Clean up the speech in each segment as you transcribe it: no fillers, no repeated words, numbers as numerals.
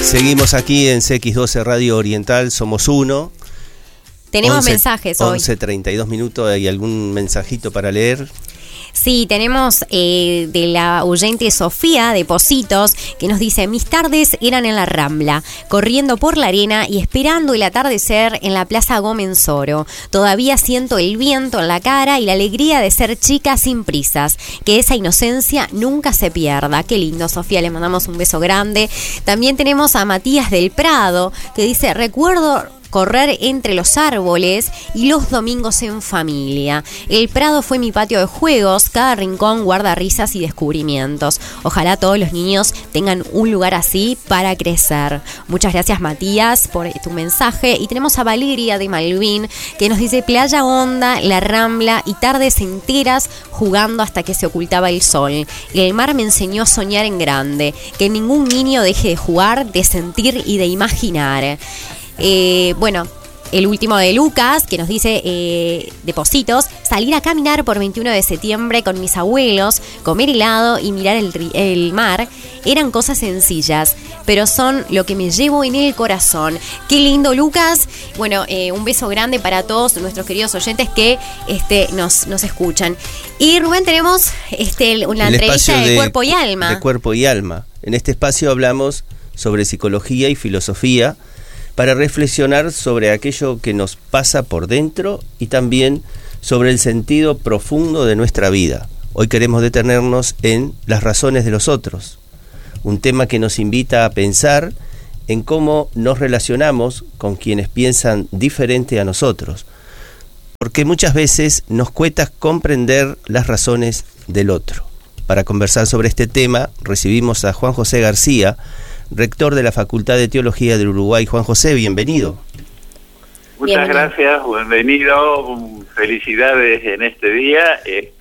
Seguimos aquí en CX12 Radio Oriental, somos uno. Tenemos mensajes hoy. 11:32 minutos, ¿hay algún mensajito para leer? Sí, tenemos de la oyente Sofía de Positos, que nos dice: mis tardes eran en la Rambla, corriendo por la arena y esperando el atardecer en la Plaza Gómez Oro. Todavía siento el viento en la cara y la alegría de ser chica sin prisas. Que esa inocencia nunca se pierda. Qué lindo, Sofía, le mandamos un beso grande. También tenemos a Matías del Prado, que dice: recuerdo correr entre los árboles y los domingos en familia. El Prado fue mi patio de juegos, cada rincón guarda risas y descubrimientos. Ojalá todos los niños tengan un lugar así para crecer. Muchas gracias, Matías, por tu mensaje. Y tenemos a Valeria de Malvin, que nos dice: playa honda, la Rambla y tardes enteras jugando hasta que se ocultaba el sol. El mar me enseñó a soñar en grande, que ningún niño deje de jugar, de sentir y de imaginar. Bueno, el último de Lucas, que nos dice de Positos: salir a caminar por 21 de septiembre con mis abuelos, comer helado y mirar el mar. Eran cosas sencillas, pero son lo que me llevo en el corazón. Qué lindo, Lucas. Bueno, un beso grande para todos nuestros queridos oyentes que nos escuchan. Y Rubén, tenemos una entrevista de Cuerpo y Alma. De Cuerpo y Alma. En este espacio hablamos sobre psicología y filosofía, para reflexionar sobre aquello que nos pasa por dentro y también sobre el sentido profundo de nuestra vida. Hoy queremos detenernos en las razones de los otros, un tema que nos invita a pensar en cómo nos relacionamos con quienes piensan diferente a nosotros, porque muchas veces nos cuesta comprender las razones del otro. Para conversar sobre este tema recibimos a Juan José García, rector de la Facultad de Teología del Uruguay. Juan José, bienvenido. Muchas gracias, bienvenido, felicidades en este día,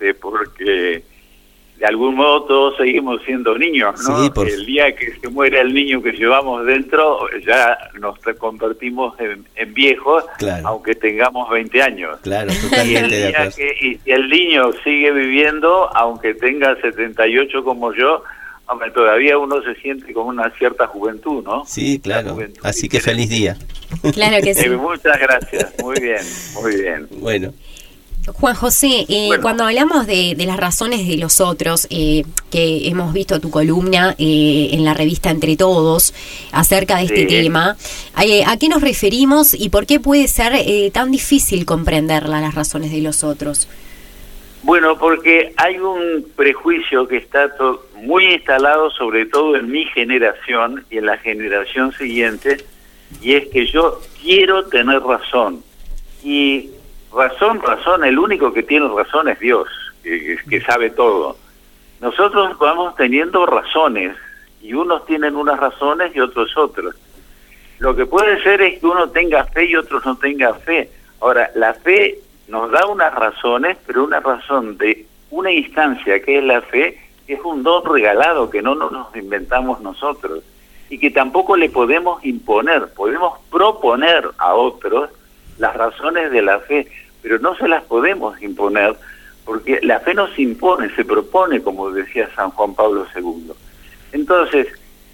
porque de algún modo todos seguimos siendo niños, ¿no? Sí, el día que se muere el niño que llevamos dentro, ya nos convertimos en viejos, claro, aunque tengamos 20 años. Claro, totalmente de acuerdo. Y el niño sigue viviendo, aunque tenga 78 como yo, hombre, todavía uno se siente con una cierta juventud, ¿no? Sí, claro. Así que feliz día. Claro que sí. Muchas gracias. Muy bien, muy bien. Bueno. Juan José, cuando hablamos de las razones de los otros, que hemos visto tu columna en la revista Entre Todos acerca de este tema, ¿a qué nos referimos y por qué puede ser tan difícil comprender las razones de los otros? Bueno, porque hay un prejuicio que está muy instalado, sobre todo en mi generación y en la generación siguiente, y es que yo quiero tener razón. Y razón, el único que tiene razón es Dios, que sabe todo. Nosotros vamos teniendo razones, y unos tienen unas razones y otros otras. Lo que puede ser es que uno tenga fe y otros no tengan fe. Ahora, la fe nos da unas razones, pero una razón de una instancia que es la fe, que es un don regalado que no nos inventamos nosotros y que tampoco le podemos imponer. Podemos proponer a otros las razones de la fe, pero no se las podemos imponer, porque la fe no se impone, se propone, como decía San Juan Pablo II. Entonces,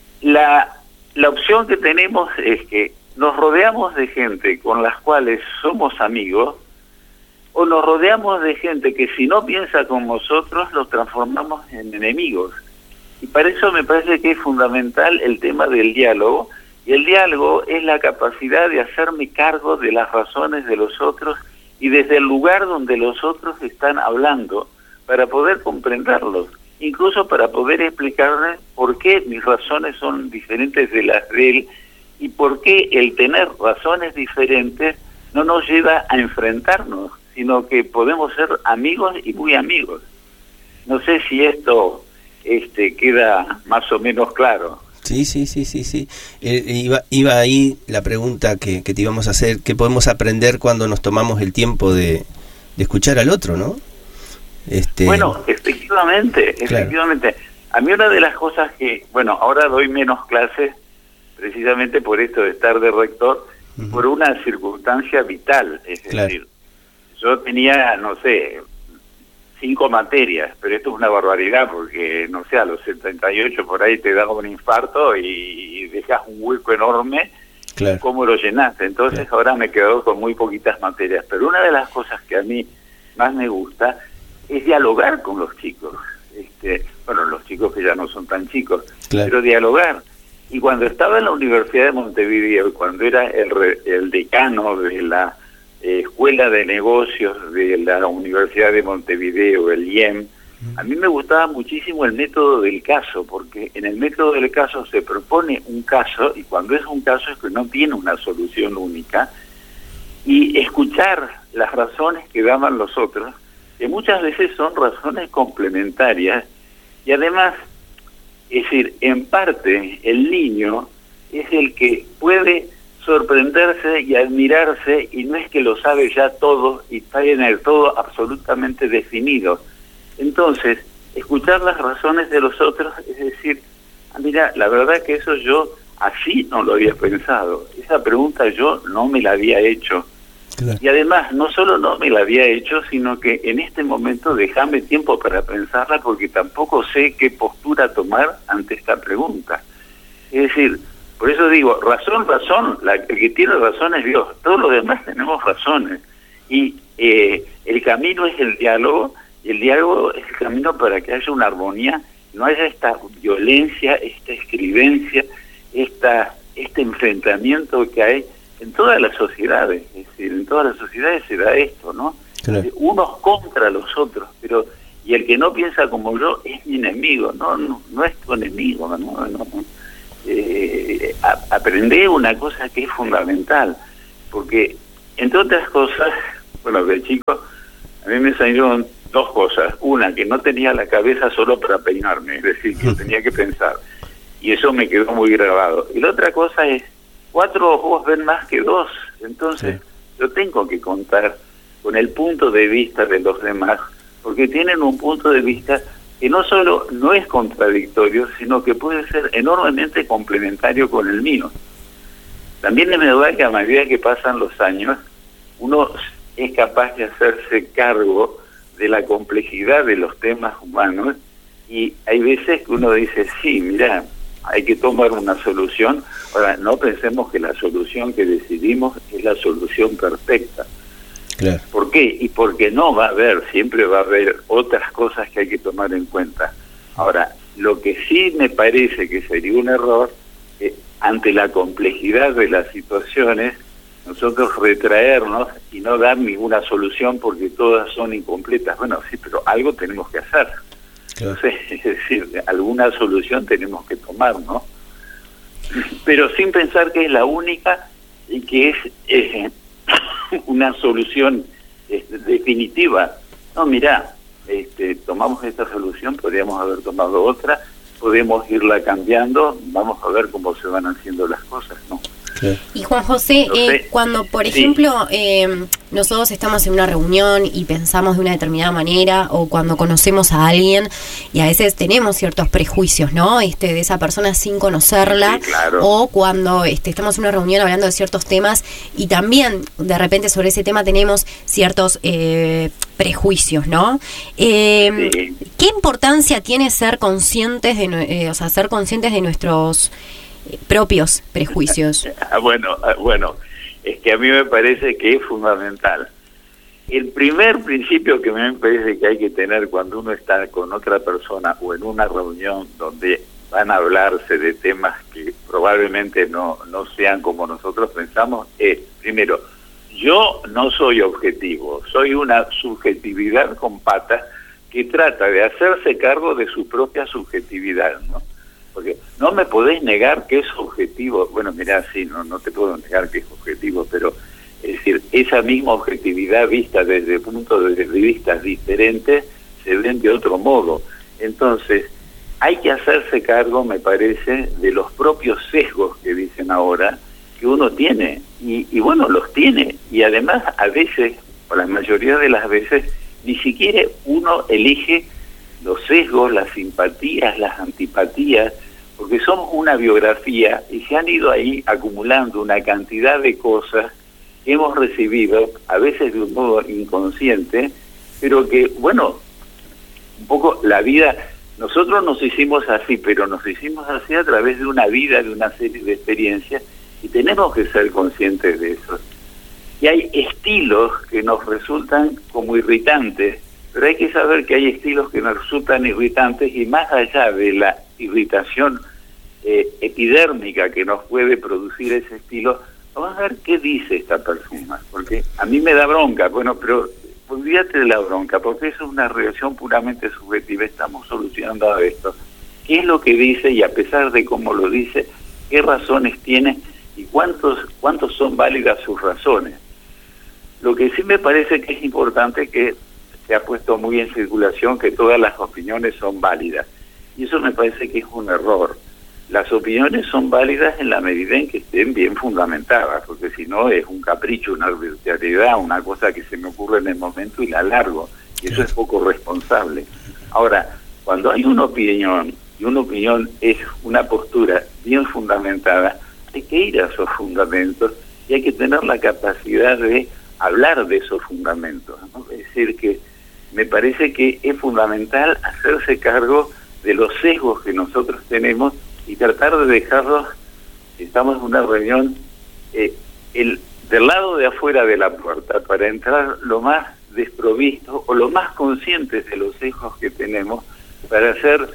la opción que tenemos es que nos rodeamos de gente con las cuales somos amigos, o nos rodeamos de gente que si no piensa como nosotros, los transformamos en enemigos. Y para eso me parece que es fundamental el tema del diálogo, y el diálogo es la capacidad de hacerme cargo de las razones de los otros y desde el lugar donde los otros están hablando, para poder comprenderlos, incluso para poder explicarles por qué mis razones son diferentes de las de él, y por qué el tener razones diferentes no nos lleva a enfrentarnos, sino que podemos ser amigos y muy amigos. No sé si esto queda más o menos claro. Sí. Iba ahí la pregunta que te íbamos a hacer: ¿qué podemos aprender cuando nos tomamos el tiempo de escuchar al otro, no? Bueno, efectivamente. A mí una de las cosas que, ahora doy menos clases precisamente por esto de estar de rector, por una circunstancia vital, es decir, yo tenía, 5 materias, pero esto es una barbaridad porque, no sé, a los 78 por ahí te da un infarto y dejas un hueco enorme. Claro. ¿Cómo lo llenaste? Entonces claro. Ahora me quedo con muy poquitas materias, pero una de las cosas que a mí más me gusta es dialogar con los chicos. Bueno, los chicos que ya no son tan chicos, claro. Pero dialogar. Y cuando estaba en la Universidad de Montevideo, cuando era el decano de la Escuela de Negocios de la Universidad de Montevideo, el IEM, a mí me gustaba muchísimo el método del caso, porque en el método del caso se propone un caso, y cuando es un caso es que no tiene una solución única, y escuchar las razones que daban los otros, que muchas veces son razones complementarias, y además, es decir, en parte el niño es el que puede sorprenderse y admirarse, y no es que lo sabe ya todo y tiene todo absolutamente definido. Entonces, escuchar las razones de los otros es decir, mira, la verdad que eso yo así no lo había pensado, esa pregunta yo no me la había hecho. Claro. Y además, no solo no me la había hecho, sino que en este momento déjame tiempo para pensarla porque tampoco sé qué postura tomar ante esta pregunta. Es decir, por eso digo, razón, la que tiene razón es Dios, todos los demás tenemos razones. Y el camino es el diálogo, y el diálogo es el camino para que haya una armonía, no haya esta violencia, esta escribencia, este enfrentamiento que hay en todas las sociedades. Es decir, en todas las sociedades se da esto, ¿no? Claro. Unos contra los otros, pero y el que no piensa como yo es mi enemigo, no es tu enemigo, no. Aprender una cosa que es fundamental, porque entre otras cosas, bueno, de chico a mí me salieron 2 cosas. Una, que no tenía la cabeza solo para peinarme, es decir, que tenía que pensar, y eso me quedó muy grabado. Y la otra cosa es, 4 ojos ven más que 2, entonces sí. Yo tengo que contar con el punto de vista de los demás, porque tienen un punto de vista que no solo no es contradictorio, sino que puede ser enormemente complementario con el mío. También es verdad que a medida que pasan los años, uno es capaz de hacerse cargo de la complejidad de los temas humanos, y hay veces que uno dice, sí, mira, hay que tomar una solución. Ahora, no pensemos que la solución que decidimos es la solución perfecta. Claro. ¿Por qué? Y porque no va a haber, siempre va a haber otras cosas que hay que tomar en cuenta. Ahora, lo que sí me parece que sería un error, ante la complejidad de las situaciones, nosotros retraernos y no dar ninguna solución porque todas son incompletas. Bueno, sí, pero algo tenemos que hacer. Claro. Entonces, es decir, alguna solución tenemos que tomar, ¿no? Pero sin pensar que es la única y que es una solución definitiva. No, mirá, tomamos esta solución, podríamos haber tomado otra, podemos irla cambiando, vamos a ver cómo se van haciendo las cosas, ¿no? Y Juan José, cuando, por ejemplo, nosotros estamos en una reunión y pensamos de una determinada manera, o cuando conocemos a alguien y a veces tenemos ciertos prejuicios, ¿no? De esa persona sin conocerla, sí, claro. O cuando estamos en una reunión hablando de ciertos temas y también de repente sobre ese tema tenemos ciertos prejuicios, ¿no? Sí. ¿Qué importancia tiene ser conscientes de nuestros propios prejuicios? Bueno, es que a mí me parece que es fundamental. El primer principio que me parece que hay que tener cuando uno está con otra persona o en una reunión donde van a hablarse de temas que probablemente no sean como nosotros pensamos, es, primero, yo no soy objetivo, soy una subjetividad con patas que trata de hacerse cargo de su propia subjetividad, ¿no? Porque no me podés negar que es objetivo. Bueno, mirá, sí, no te puedo negar que es objetivo, pero es decir, esa misma objetividad vista desde puntos de vista diferentes se ven de otro modo. Entonces, hay que hacerse cargo, me parece, de los propios sesgos que dicen ahora, que uno tiene, y bueno, los tiene, y además a veces, o la mayoría de las veces, ni siquiera uno elige los sesgos, las simpatías, las antipatías, porque somos una biografía y se han ido ahí acumulando una cantidad de cosas que hemos recibido, a veces de un modo inconsciente, pero que, bueno, un poco la vida. Nosotros nos hicimos así, pero nos hicimos así a través de una vida, de una serie de experiencias, y tenemos que ser conscientes de eso. Y hay estilos que nos resultan como irritantes, pero hay que saber que hay estilos que nos resultan irritantes, y más allá de la irritación epidérmica que nos puede producir ese estilo, vamos a ver qué dice esta persona, porque a mí me da bronca, bueno, pero olvídate de la bronca, porque eso es una reacción puramente subjetiva, estamos solucionando esto. ¿Qué es lo que dice? Y a pesar de cómo lo dice, ¿qué razones tiene? ¿Y cuántos son válidas sus razones? Lo que sí me parece que es importante, que se ha puesto muy en circulación, que todas las opiniones son válidas. Y eso me parece que es un error. Las opiniones son válidas en la medida en que estén bien fundamentadas, porque si no es un capricho, una arbitrariedad, una cosa que se me ocurre en el momento y la largo, y eso es poco responsable. Ahora, cuando hay una opinión, y una opinión es una postura bien fundamentada, hay que ir a esos fundamentos y hay que tener la capacidad de hablar de esos fundamentos, ¿no? Es decir, que me parece que es fundamental hacerse cargo de los sesgos que nosotros tenemos y tratar de dejarlos. Estamos en una reunión del lado de afuera de la puerta, para entrar lo más desprovisto o lo más conscientes de los sesgos que tenemos, para ser,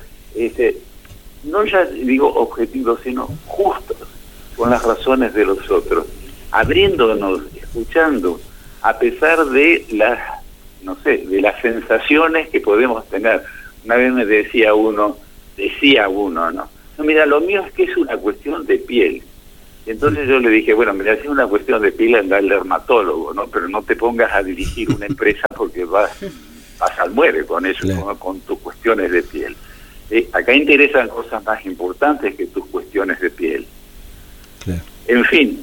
no ya digo objetivos, sino justos con las razones de los otros, abriéndonos, escuchando, a pesar de las, no sé, de las sensaciones que podemos tener. Una vez me decía uno, ¿no? No, mira, lo mío es que es una cuestión de piel. Y entonces yo le dije, bueno, mira, si es una cuestión de piel, anda al dermatólogo, ¿no? Pero no te pongas a dirigir una empresa porque vas al muere con eso, claro, con tus cuestiones de piel. Acá interesan cosas más importantes que tus cuestiones de piel. Claro. En fin,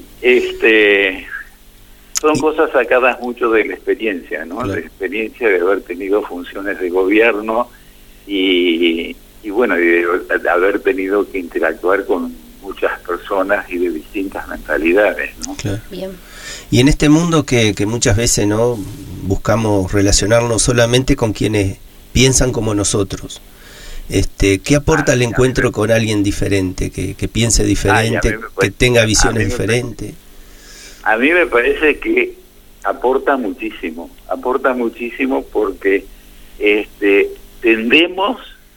son cosas sacadas mucho de la experiencia, ¿no? Claro. La experiencia de haber tenido funciones de gobierno y bueno, y de haber tenido que interactuar con muchas personas y de distintas mentalidades, ¿no? Claro. Bien. Y en este mundo que muchas veces no buscamos relacionarnos solamente con quienes piensan como nosotros, ¿qué aporta el encuentro con alguien diferente, que piense diferente, que tenga visiones diferentes? A mí me parece que aporta muchísimo porque tendemos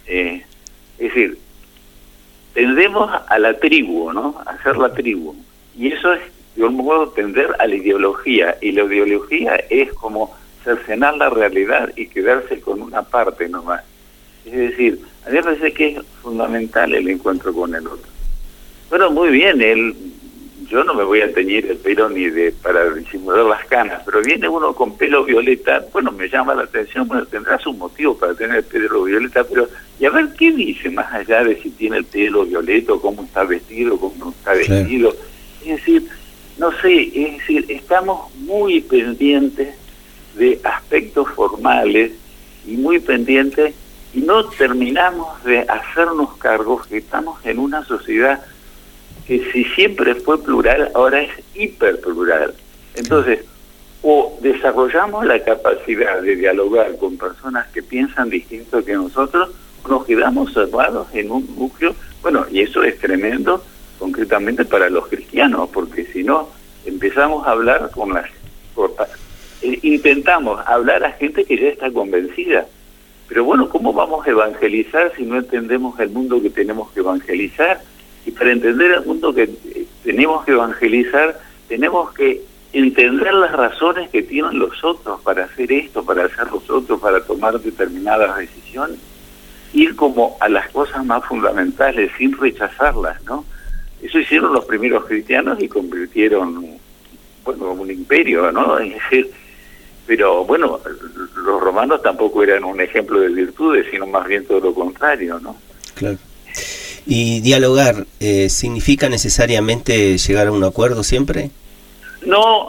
a la tribu, ¿no? A ser la tribu. Y eso es, de un modo, tender a la ideología. Y la ideología es como cercenar la realidad y quedarse con una parte nomás. Es decir, a mí me parece que es fundamental el encuentro con el otro. Bueno, muy bien, yo no me voy a teñir el pelo ni para disimular las canas, pero viene uno con pelo violeta, bueno, me llama la atención, bueno, tendrás un motivo para tener el pelo violeta, pero y a ver qué dice más allá de si tiene el pelo violeta, cómo está vestido, cómo no está vestido. Sí. Es decir, no sé, estamos muy pendientes de aspectos formales y muy pendientes, y no terminamos de hacernos cargos que estamos en una sociedad que si siempre fue plural, ahora es hiperplural. Entonces, o desarrollamos la capacidad de dialogar con personas que piensan distinto que nosotros, o nos quedamos cerrados en un núcleo. Bueno, y eso es tremendo, concretamente para los cristianos, porque si no, empezamos a hablar intentamos hablar a gente que ya está convencida. Pero bueno, ¿cómo vamos a evangelizar si no entendemos el mundo que tenemos que evangelizar? Y para entender el mundo que tenemos que evangelizar, tenemos que entender las razones que tienen los otros para hacer esto, para hacer los otros, para tomar determinadas decisiones. Ir como a las cosas más fundamentales, sin rechazarlas, ¿no? Eso hicieron los primeros cristianos y convirtieron, bueno, un imperio, ¿no? Es decir, pero bueno, los romanos tampoco eran un ejemplo de virtudes, sino más bien todo lo contrario, ¿no? Claro. ¿Y dialogar significa necesariamente llegar a un acuerdo siempre? No.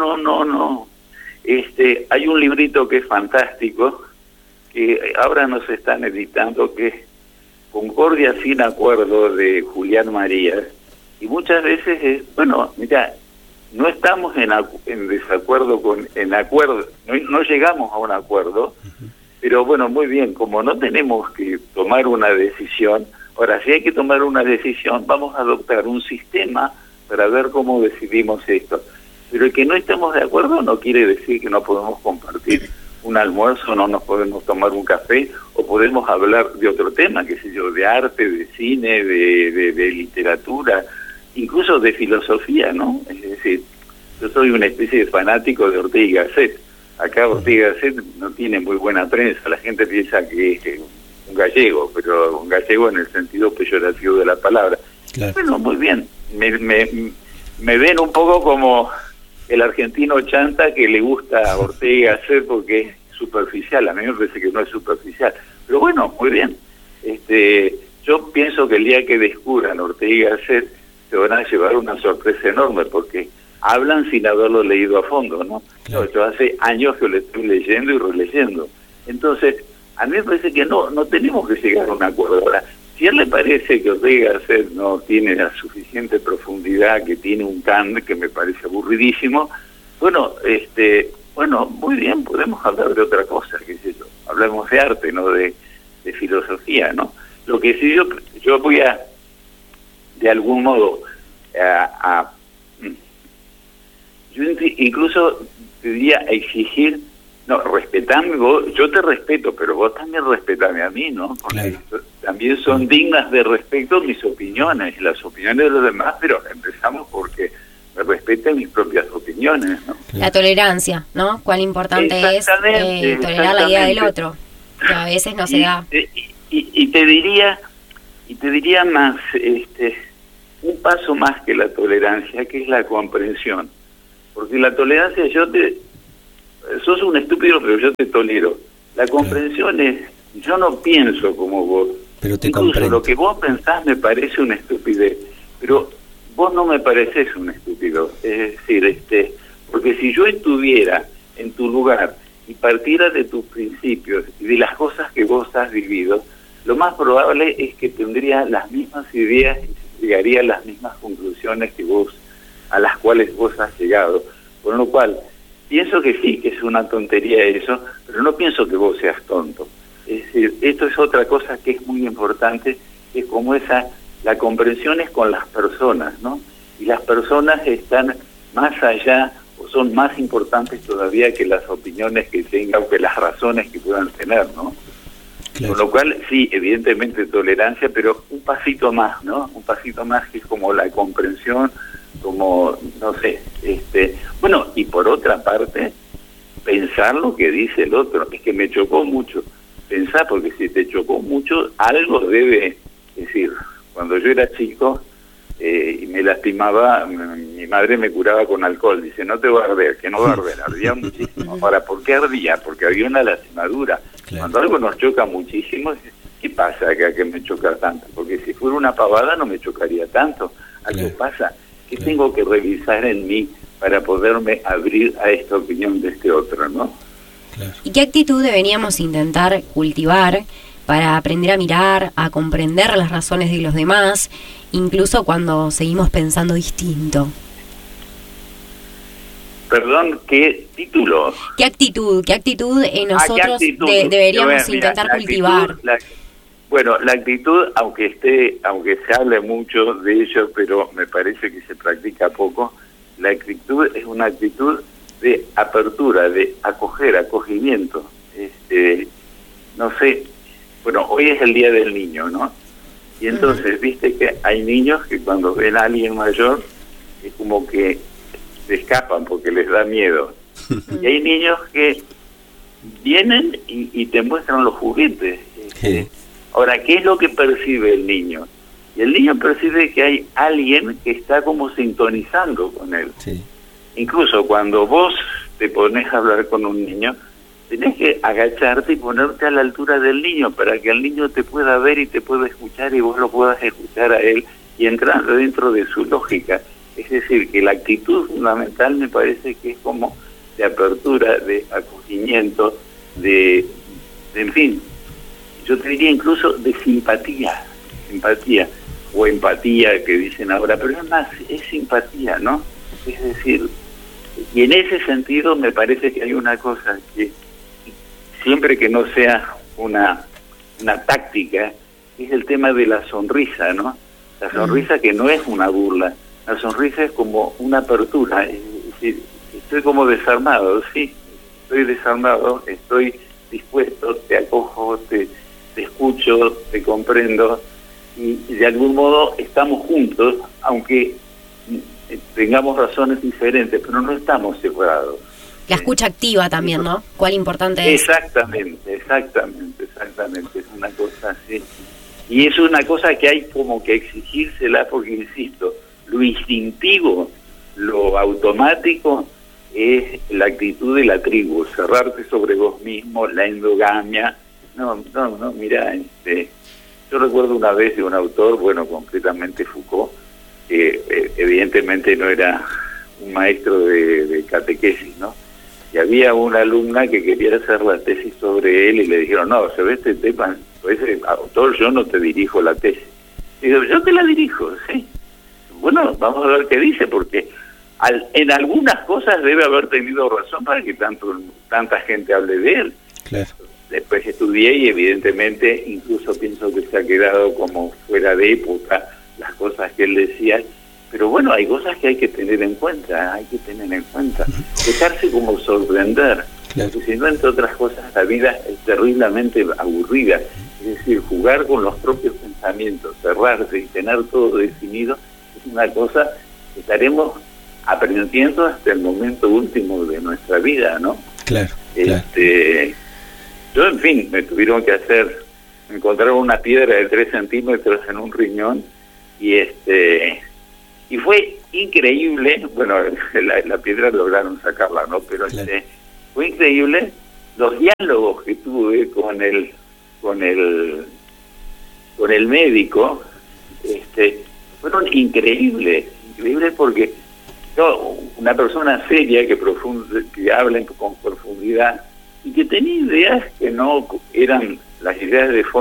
Hay un librito que es fantástico, que ahora nos están editando, que es Concordia sin acuerdo, de Julián Marías, y muchas veces mira, no estamos en desacuerdo no llegamos a un acuerdo, Pero bueno, muy bien, como no tenemos que tomar una decisión, ahora si hay que tomar una decisión, vamos a adoptar un sistema para ver cómo decidimos esto. Pero el que no estemos de acuerdo no quiere decir que no podemos compartir un almuerzo, no nos podemos tomar un café, o podemos hablar de otro tema, qué sé yo, de arte, de cine, de literatura, incluso de filosofía, ¿no? Es decir, yo soy una especie de fanático de Ortega y Gasset. Acá Ortega y Gasset no tiene muy buena prensa, la gente piensa que es un gallego, pero un gallego en el sentido peyorativo de la palabra. Claro. Bueno, muy bien, me ven un poco como el argentino chanta que le gusta a Ortega y Gasset porque es superficial. A mí me parece que no es superficial, pero bueno, muy bien. Yo pienso que el día que descubran Ortega y Gasset se van a llevar una sorpresa enorme, porque hablan sin haberlo leído a fondo, ¿no? Claro. Yo hace años que lo estoy leyendo y releyendo. Entonces, a mí me parece que no tenemos que llegar a un acuerdo. Ahora, si a él le parece que Ortega y Gasset no tiene la suficiente profundidad que tiene un Kant, que me parece aburridísimo, bueno, muy bien, podemos hablar de otra cosa, qué sé yo. Hablamos de arte, no de filosofía, ¿no? Lo que sí yo voy a, de algún modo, yo incluso diría exigir, no, respetame vos, yo te respeto, pero vos también respetame a mí, ¿no? Porque claro, también son dignas de respeto mis opiniones y las opiniones de los demás, pero empezamos porque me respeten mis propias opiniones, ¿no? La tolerancia, ¿no? Cuán importante es tolerar la idea del otro, que a veces no se da. Y te diría más, un paso más que la tolerancia, que es la comprensión. Porque la tolerancia, sos un estúpido, pero yo te tolero. La comprensión es, yo no pienso como vos. Pero te incluso comprendo. Lo que vos pensás me parece una estupidez, pero vos no me pareces un estúpido. Es decir, porque si yo estuviera en tu lugar y partiera de tus principios y de las cosas que vos has vivido, lo más probable es que tendría las mismas ideas y llegaría a las mismas conclusiones que vos, a las cuales vos has llegado. Con lo cual, pienso que sí, que es una tontería eso, pero no pienso que vos seas tonto. Es decir, esto es otra cosa que es muy importante, es como la comprensión es con las personas, ¿no? Y las personas están más allá, o son más importantes todavía que las opiniones que tengan, o que las razones que puedan tener, ¿no? Claro. Con lo cual, sí, evidentemente tolerancia, pero un pasito más, ¿no? Un pasito más que es como la comprensión, como, no sé, bueno, y por otra parte, pensar lo que dice el otro. Es que me chocó mucho pensar, porque si te chocó mucho, algo debe decir. Cuando yo era chico y me lastimaba, mi madre me curaba con alcohol. Dice, no te va a arder, que no va a arder. Ardía muchísimo. Ahora, ¿por qué ardía? Porque había una lastimadura. Claro. Cuando algo nos choca muchísimo, ¿qué pasa acá que me choca tanto? Porque si fuera una pavada no me chocaría tanto. Algo claro. pasa. ¿Qué claro. tengo que revisar en mí para poderme abrir a esta opinión de este otro, no? Claro. ¿Y qué actitud deberíamos intentar cultivar para aprender a mirar, a comprender las razones de los demás, incluso cuando seguimos pensando distinto? Perdón, ¿qué título? ¿Qué actitud nosotros deberíamos intentar cultivar? La actitud, aunque se hable mucho de ello, pero me parece que se practica poco, la actitud es una actitud de apertura, de acogimiento. No sé, bueno, hoy es el Día del Niño, ¿no? Y entonces, viste que hay niños que cuando ven a alguien mayor, es como que se escapan porque les da miedo. Y hay niños que vienen y te muestran los juguetes. Ahora, ¿qué es lo que percibe el niño? Y el niño percibe que hay alguien que está como sintonizando con él. Sí. Incluso cuando vos te pones a hablar con un niño, tenés que agacharte y ponerte a la altura del niño para que el niño te pueda ver y te pueda escuchar y vos lo puedas escuchar a él y entrar dentro de su lógica. Es decir, que la actitud fundamental me parece que es como de apertura, de acogimiento, en fin, yo te diría incluso de simpatía o empatía que dicen ahora, pero es más, es simpatía, ¿no? Es decir, y en ese sentido me parece que hay una cosa que siempre que no sea una táctica, es el tema de la sonrisa, ¿no? La sonrisa que no es una burla, la sonrisa es como una apertura, es decir, estoy como desarmado, sí, estoy desarmado, estoy dispuesto, te acojo, te escucho, te comprendo, y de algún modo estamos juntos, aunque tengamos razones diferentes, pero no estamos separados. La escucha activa también, ¿no? ¿Cuál importante es? Exactamente, es una cosa así. Y es una cosa que hay como que exigírsela, porque insisto, lo instintivo, lo automático, es la actitud de la tribu, cerrarte sobre vos mismo, la endogamia. No, mira, yo recuerdo una vez de un autor, bueno, concretamente Foucault, que evidentemente no era un maestro de catequesis, ¿no? Y había una alumna que quería hacer la tesis sobre él y le dijeron, no, sobre este tema, ese autor, yo no te dirijo la tesis. Y digo, yo te la dirijo, sí. Bueno, vamos a ver qué dice, porque en algunas cosas debe haber tenido razón para que tanta gente hable de él. Claro. Después estudié y evidentemente incluso pienso que se ha quedado como fuera de época las cosas que él decía, pero bueno, hay cosas que hay que tener en cuenta, dejarse como sorprender, claro. Porque si no, entre otras cosas, la vida es terriblemente aburrida, es decir, jugar con los propios pensamientos, cerrarse y tener todo definido, es una cosa que estaremos aprendiendo hasta el momento último de nuestra vida, ¿no? Claro. Yo, en fin, me tuvieron que encontrar una piedra de 3 centímetros en un riñón y fue increíble, bueno, la piedra lograron sacarla, ¿no? Pero claro. Fue increíble los diálogos que tuve con el médico, fueron increíbles porque una persona seria que habla con profundidad y que tenía ideas que no eran las ideas de fondo